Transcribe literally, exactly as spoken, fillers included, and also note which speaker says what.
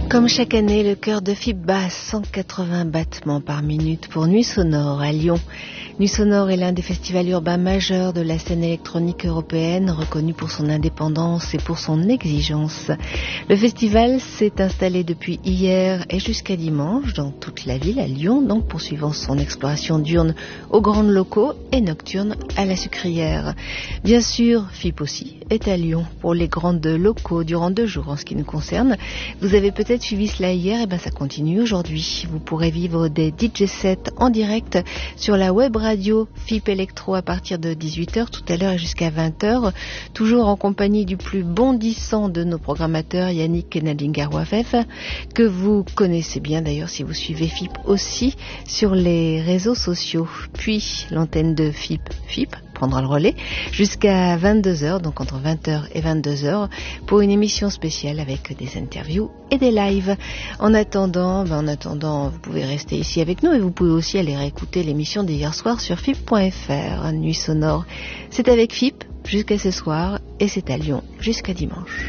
Speaker 1: Comme chaque année, le cœur de F I B bat cent quatre-vingts battements par minute pour Nuit Sonore à Lyon. Nuit Sonore est l'un des festivals urbains majeurs de la scène électronique européenne, reconnu pour son indépendance et pour son exigence. Le festival s'est installé depuis hier et jusqu'à dimanche dans toute la ville, à Lyon, donc poursuivant son exploration diurne aux grands locaux et nocturne à la Sucrière. Bien sûr, F I B aussi est à Lyon pour les grandes locaux durant deux jours en ce qui nous concerne. Vous avez peut-être suivi cela hier, et ben ça continue aujourd'hui. Vous pourrez vivre des D J sets en direct sur la web radio F I B Electro à partir de dix-huit heures tout à l'heure et jusqu'à vingt heures, toujours en compagnie du plus bondissant de nos programmateurs, Yannick et Nadine Garouafef, que vous connaissez bien d'ailleurs si vous suivez F I B aussi sur les réseaux sociaux. Puis l'antenne de F I B, F I B prendra le relais jusqu'à vingt-deux heures, donc entre vingt heures et vingt-deux heures, pour une émission spéciale avec des interviews et des lives. En attendant, ben en attendant, vous pouvez rester ici avec nous et vous pouvez aussi aller réécouter l'émission d'hier soir sur F I B point F R. Nuit Sonore, c'est avec F I B jusqu'à ce soir et c'est à Lyon jusqu'à dimanche.